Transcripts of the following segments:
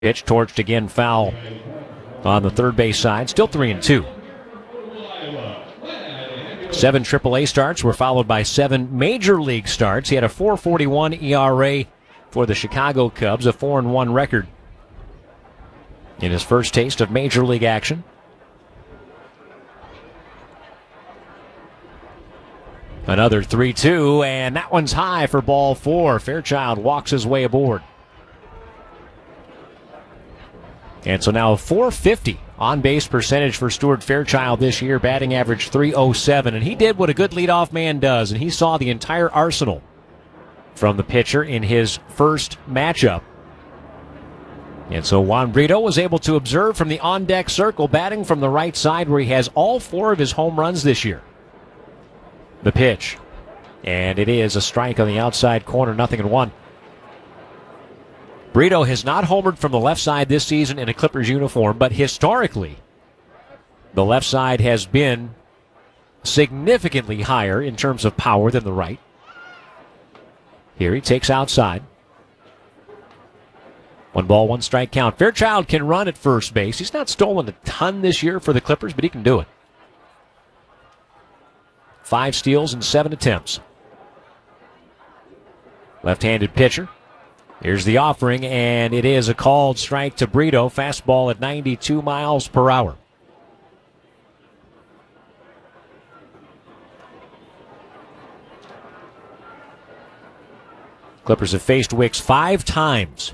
Pitch torched again, foul on the third base side. Still 3-2. 7 AAA starts were followed by 7 major league starts. He had a 4.41 ERA for the Chicago Cubs, a 4-1 record in his first taste of major league action. Another 3-2, and that one's high for ball 4. Fairchild walks his way aboard. And so now a .450 on-base percentage for Stuart Fairchild this year, batting average .307. And he did what a good leadoff man does, and he saw the entire arsenal from the pitcher in his first matchup. And so Juan Brito was able to observe from the on-deck circle, batting from the right side where he has all 4 of his home runs this year. The pitch. And it is a strike on the outside corner, 0-1. Brito has not homered from the left side this season in a Clippers uniform, but historically, the left side has been significantly higher in terms of power than the right. Here he takes outside. 1 ball, 1 strike count. Fairchild can run at first base. He's not stolen a ton this year for the Clippers, but he can do it. 5 steals and 7 attempts. Left-handed pitcher. Here's the offering, and it is a called strike to Brito. Fastball at 92 miles per hour. Clippers have faced Wicks 5 times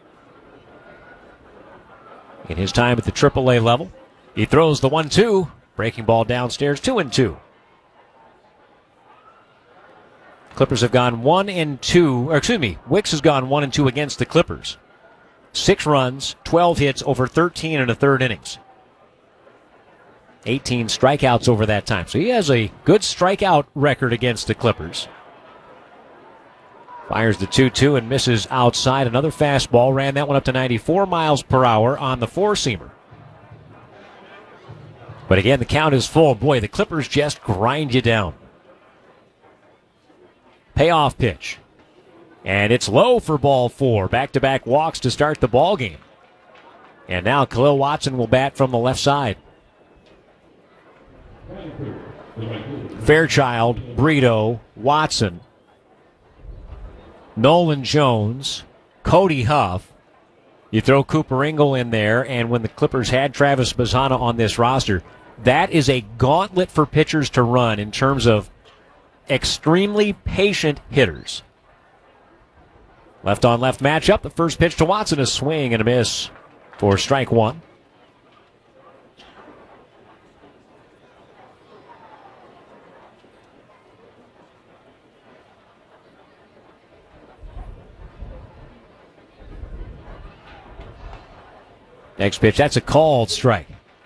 in his time at the AAA level. He throws the 1-2. Breaking ball downstairs, 2-2. Clippers have gone 1-2, Wicks has gone 1-2 against the Clippers. 6 runs, 12 hits over 13 1/3 innings. 18 strikeouts over that time. So he has a good strikeout record against the Clippers. Fires the 2-2 and misses outside. Another fastball, ran that one up to 94 miles per hour on the 4-seamer. But again, the count is full. Boy, the Clippers just grind you down. Payoff pitch. And it's low for ball 4. Back-to-back walks to start the ball game. And now Khalil Watson will bat from the left side. Fairchild, Brito, Watson, Nolan Jones, Cody Huff. You throw Cooper Ingle in there, and when the Clippers had Travis Bazzana on this roster, that is a gauntlet for pitchers to run in terms of extremely patient hitters. Left-on-left matchup. The first pitch to Watson, a swing and a miss for strike 1. Next pitch, that's a called strike.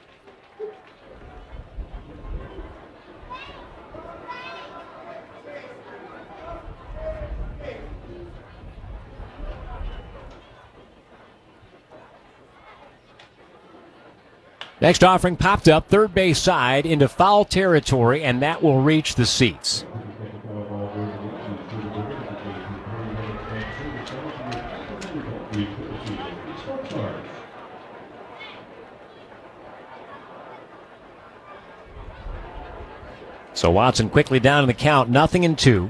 Next offering popped up third base side into foul territory, and that will reach the seats. So Watson quickly down in the count, 0-2.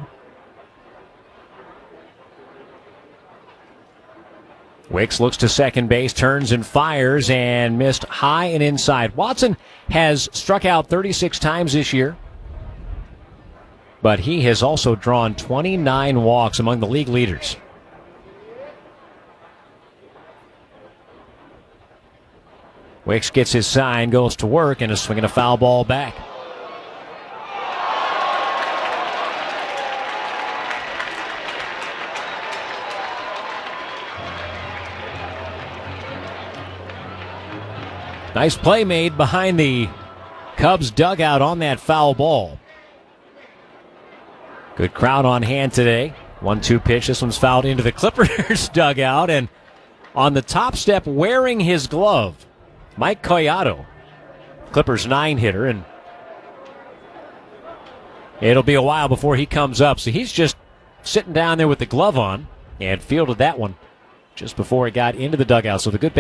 Wicks looks to second base, turns and fires, and missed high and inside. Watson has struck out 36 times this year, but he has also drawn 29 walks, among the league leaders. Wicks gets his sign, goes to work, and is swinging a foul ball back. Nice play made behind the Cubs dugout on that foul ball. Good crowd on hand today. 1-2 pitch. This one's fouled into the Clippers dugout. And on the top step wearing his glove, Mike Collado, Clippers 9-hitter. And it'll be a while before he comes up. So he's just sitting down there with the glove on and fielded that one just before he got into the dugout. So the good